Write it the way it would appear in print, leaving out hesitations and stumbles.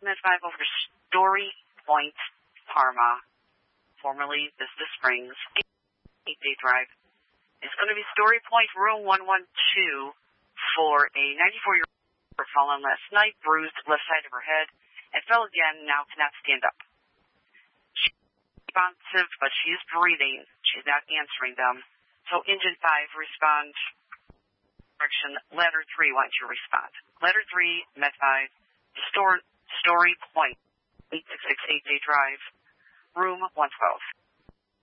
Med 5 over to Story Point, Parma, formerly Vista Springs, 8-day drive. It's going to be Story Point, room 112 for a 94-year-old fallen last night, bruised left side of her head, and fell again, now cannot stand up. She's responsive, but she is breathing. She's not answering them. So Engine 5, respond. Direction, Ladder 3, why don't you respond? Ladder 3, Med 5, Story Point, 866 8-day drive, room 112.